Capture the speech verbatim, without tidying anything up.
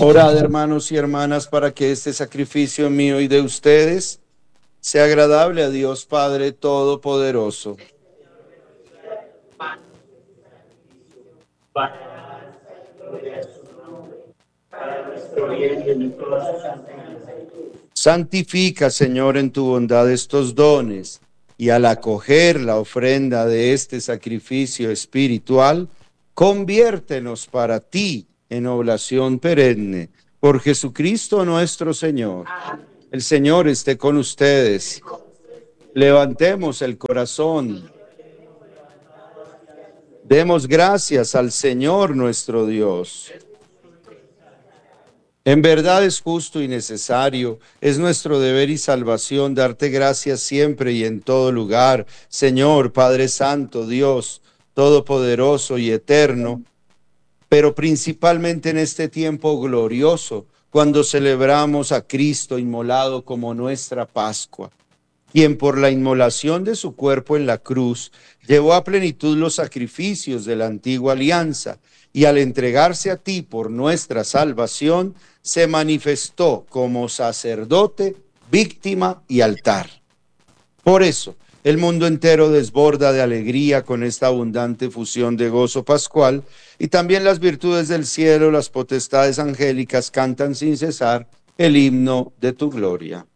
Orad, hermanos y hermanas, para que este sacrificio mío y de ustedes sea agradable a Dios Padre Todopoderoso. Santifica, Señor, en tu bondad estos dones, y al acoger la ofrenda de este sacrificio espiritual, conviértenos para ti en oblación perenne. Por Jesucristo nuestro Señor. El Señor esté con ustedes. Levantemos el corazón. Demos gracias al Señor nuestro Dios. En verdad es justo y necesario, es nuestro deber y salvación darte gracias siempre y en todo lugar, Señor, Padre Santo, Dios Todopoderoso y Eterno, pero principalmente en este tiempo glorioso, cuando celebramos a Cristo inmolado como nuestra Pascua, quien por la inmolación de su cuerpo en la cruz llevó a plenitud los sacrificios de la antigua alianza, y al entregarse a ti por nuestra salvación, se manifestó como sacerdote, víctima y altar. Por eso, el mundo entero desborda de alegría con esta abundante fusión de gozo pascual, y también las virtudes del cielo, las potestades angélicas cantan sin cesar el himno de tu gloria.